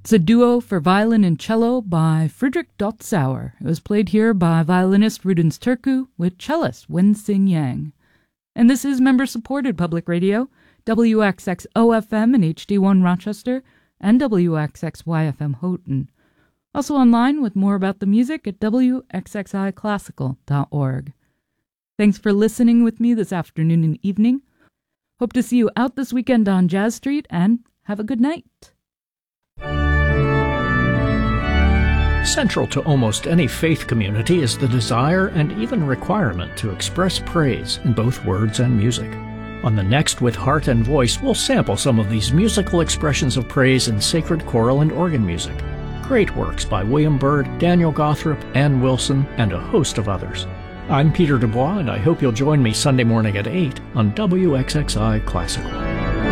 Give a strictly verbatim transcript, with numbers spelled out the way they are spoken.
It's a duo for violin and cello by Friedrich Dotzauer. It was played here by violinist Rudens Turku with cellist Wen-Sin Yang. And this is member-supported public radio, W X X O F M and H D one Rochester, and W X X Y F M Houghton. Also online with more about the music at W X X I classical dot org. Thanks for listening with me this afternoon and evening. Hope to see you out this weekend on Jazz Street, and have a good night. Central to almost any faith community is the desire and even requirement to express praise in both words and music. On the Next with Heart and Voice, we'll sample some of these musical expressions of praise in sacred choral and organ music. Great works by William Byrd, Daniel Gothrop, Ann Wilson, and a host of others. I'm Peter Dubois, and I hope you'll join me Sunday morning at eight on W X X I Classical.